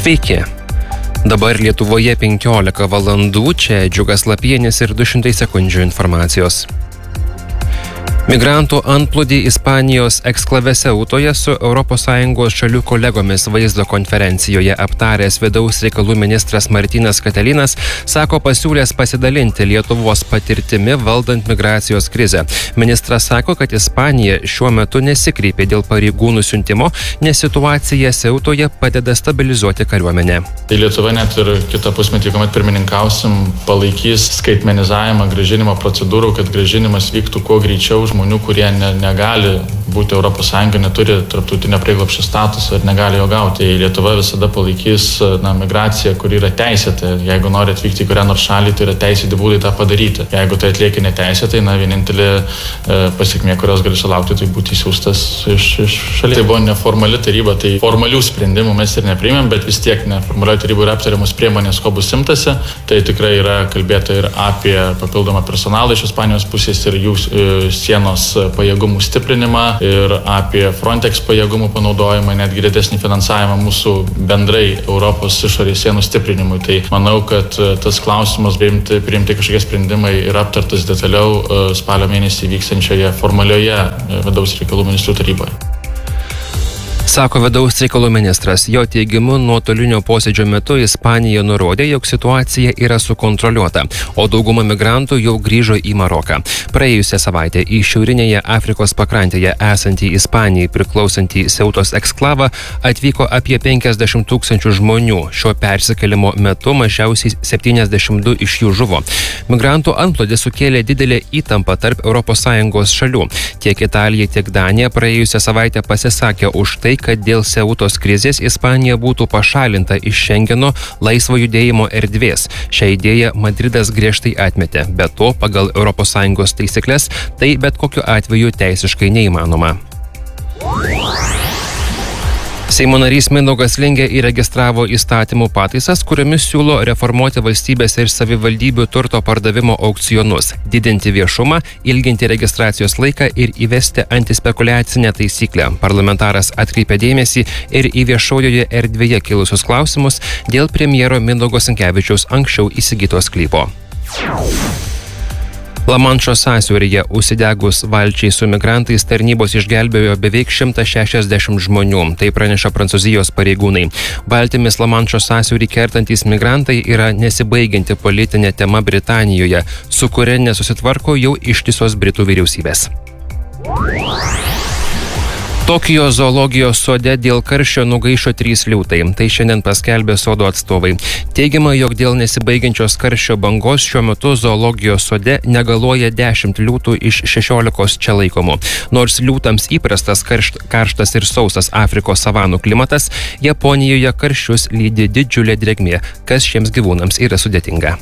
Sveiki. Dabar Lietuvoje 15 valandų, čia Džiugas Lapienis ir 200 sekundžių informacijos. Migrantų antplūdį Ispanijos eksklave Seutoje su ES šalių kolegomis vaizdo konferencijoje aptaręs vidaus reikalų ministras Martynas Katalinas sako pasiūlęs pasidalinti Lietuvos patirtimi valdant migracijos krizę. Ministras sako, kad Ispanija šiuo metu nesikreipė dėl pareigūnų siuntimo, nes situacija Seutoje padeda stabilizuoti kariuomenę. Lietuva net ir kitą pusmetį, kuomet pirmininkausim, palaikys skaitmenizavimą, grąžinimo procedūrų, kad grąžinimas vyktų kuo greičiau žmonių, kurie negali būti ES, neturi tarptautinio prieglobsčio statusą ir negali jo gauti. Lietuva visada palaikys migraciją, kuri yra teisėta. Jeigu nori atvykti į kurią nors šalį, tai yra teisėti būdai tą padaryti. Jeigu tai atlieki neteisėtai, vienintelė pasiekmė, kurios gali sulaukti, tai būti įsiųstas iš šalies. Tai buvo neformali taryba, tai formalių sprendimų mes ir nepriėmėm, bet vis tiek neformalioje taryboje yra aptariamos priemonės, ko bus imtasi. Tai tikrai yra kalbėta ir apie papildomą personalą iš Ispanijos pusės ir jų sienos pajėgumų stiprinimą ir apie Frontex pajėgumų panaudojimą, netgi didesnį finansavimą mūsų bendrai Europos išorės sienų stiprinimui. Tai manau, kad tas klausimas priimti kažkokie sprendimai yra aptartas detaliau spalio mėnesį vykstančioje formalioje vidaus reikalų ministrų taryboje. Sako vidaus reikalų ministras. Jo teigimu, nuotolinio posėdžio metu Ispanija nurodė, jog situacija yra sukontroliuota, o dauguma migrantų jau grįžo į Maroką. Praėjusią savaitę į šiaurinėje Afrikos pakrantėje esantį Ispanijai priklausantį Seutos eksklavą atvyko apie 50 000 žmonių. Šio persikėlimo metu mažiausiai 72 iš jų žuvo. Migrantų antplūdis sukėlė didelę įtampą tarp ES šalių. Tiek Italija, tiek Danija praėjusią savaitę pasisakė už tai, kad dėl Seutos krizės Ispanija būtų pašalinta iš Šengeno laisvo judėjimo erdvės. Šią idėją Madridas griežtai atmetė. Be to, pagal ES taisyklės, tai bet kokiu atveju teisiškai neįmanoma. Seimo narys Mindaugas Lingė įregistravo įstatymų pataisas, kuriomis siūlo reformuoti valstybės ir savivaldybių turto pardavimo aukcionus, didinti viešumą, ilginti registracijos laiką ir įvesti antispekuliacinę taisyklę. Parlamentaras atkreipė dėmesį ir į viešojoje erdvėje kilusius klausimus dėl premjero Mindaugo Sinkevičiaus anksčiau įsigyto sklypo. Lamanšo sąsiauryje užsidegus valčiai su migrantais tarnybos išgelbėjo beveik 160 žmonių. Tai praneša Prancūzijos pareigūnai. Valtimis Lamanšo sąsiaurį kertantys migrantai yra nesibaigianti politinė tema Britanijoje, su kuria nesusitvarko jau ištisos Britų vyriausybės. Tokijo zoologijos sode dėl karščio nugaišo 3 liūtai. Tai šiandien paskelbė sodo atstovai. Teigiama, jog dėl nesibaigiančios karščio bangos šiuo metu zoologijos sode negaluoja 10 liūtų iš 16 čia laikomų. Nors liūtams įprastas karštas ir sausas Afrikos savanų klimatas, Japonijoje karščius lydi didžiulė drėgmė, kas šiems gyvūnams yra sudėtinga.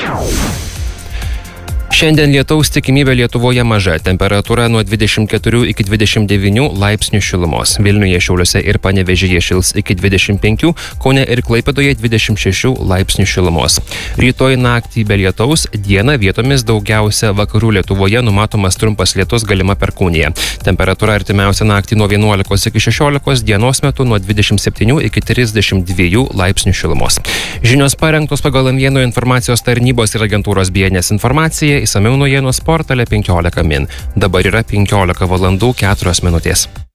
Šiandien lietaus tikimybė Lietuvoje maža, temperatūra nuo 24 iki 29 laipsnių šilumos. Vilniuje, Šiauliuose ir Panevėžyje šils iki 25, Kaune ir Klaipėdoje 26 laipsnių šilumos. Rytoj naktį be lietaus, dieną vietomis daugiausia vakarų Lietuvoje numatomas trumpas lietus, galima perkūnija. Temperatūra artimiausią naktį nuo 11 iki 16, dienos metu nuo 27 iki 32 laipsnių šilumos. Žinios parengtos pagal Naujienų informacijos tarnybos ir agentūros BNS informaciją. Išsamiau naujienų portale 15 min. Dabar yra 15 valandų 4 minutės.